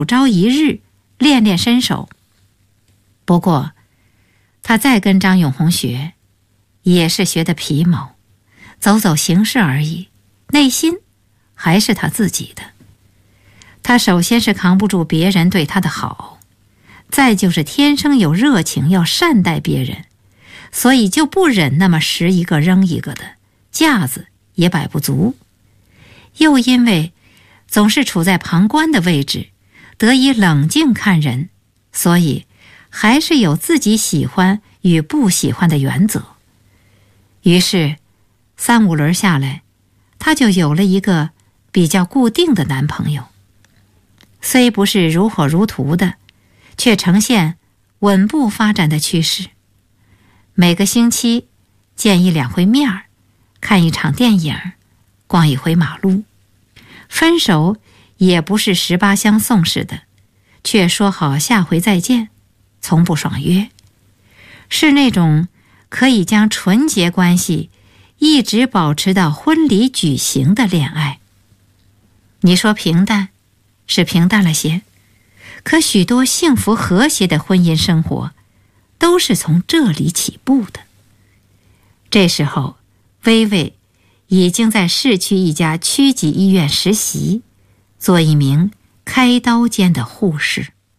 朝一日练练身手。不过他再跟张永红学，也是学的皮毛，走走形式而已，内心还是他自己的。他首先是扛不住别人对他的好，再就是天生有热情要善待别人，所以就不忍那么拾一个扔一个的，架子也摆不足。又因为总是处在旁观的位置，得以冷静看人，所以还是有自己喜欢与不喜欢的原则。于是3、5轮下来，他就有了一个比较固定的男朋友，虽不是如火如荼的，却呈现稳步发展的趋势。每个星期见1、2回面儿，看一场电影，逛一回马路。分手也不是18相送似的，却说好下回再见，从不爽约，是那种可以将纯洁关系一直保持到婚礼举行的恋爱。你说平淡，是平淡了些，可许多幸福和谐的婚姻生活都是从这里起步的。这时候薇薇已经在市区一家区级医院实习，做一名开刀间的护士。